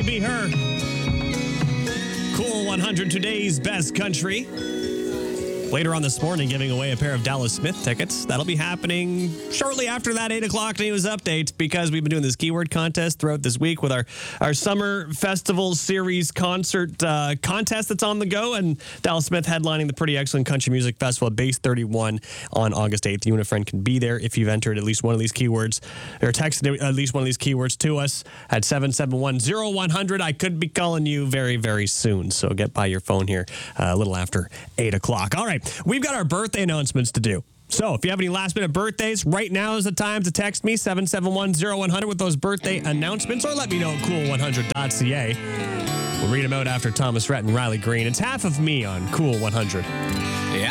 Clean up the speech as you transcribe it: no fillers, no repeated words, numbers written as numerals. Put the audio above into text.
Carly Be Her. Cool 100, today's best country. Later on this morning, giving away a pair of Dallas Smith tickets. That'll be happening shortly after that 8 o'clock news update, because we've been doing this keyword contest throughout this week with our Summer Festival Series concert contest that's on the go, and Dallas Smith headlining the Pretty Excellent Country Music Festival at Base 31 on August 8th. You and a friend can be there if you've entered at least one of these keywords, or texted at least one of these keywords to us at 771-0100. I could be calling you very, very soon, so get by your phone here a little after 8 o'clock. All right. We've got our birthday announcements to do. So if you have any last-minute birthdays, right now is the time to text me, 771-0100, with those birthday announcements, or let me know at cool100.ca. We'll read them out after Thomas Rhett and Riley Green. It's Half of Me on Cool 100. Yeah,